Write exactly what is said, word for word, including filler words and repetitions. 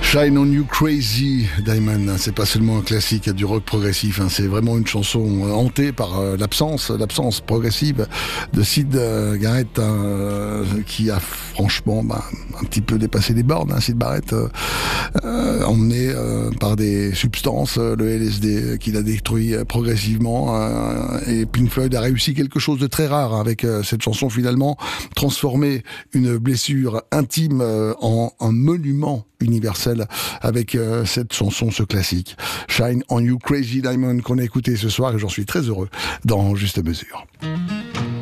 Shine on You Crazy Diamond, c'est pas seulement un classique du rock progressif, hein, c'est vraiment une chanson hantée par euh, l'absence, l'absence progressive de Syd euh, Barrett, euh, qui a franchement bah, un petit peu dépassé les bornes. Hein, Syd Barrett, euh, euh, emmené euh, par des substances, euh, le L S D qu'il a détruit euh, progressivement, euh, et Pink Floyd a réussi quelque chose de très rare hein, avec euh, cette chanson, finalement transformer une blessure intime euh, en un monument universel avec euh, cette chanson, ce classique Shine on You Crazy Diamond qu'on a écouté ce soir, et j'en suis très heureux dans Juste Mesure.